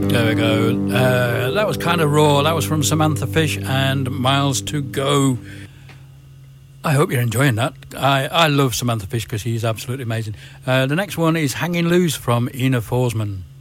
There we go. That was kind of raw. That was from Samantha Fish and Miles to Go. I hope you're enjoying that. I love Samantha Fish because she's absolutely amazing. The next one is Hanging Loose from Ina Forsman.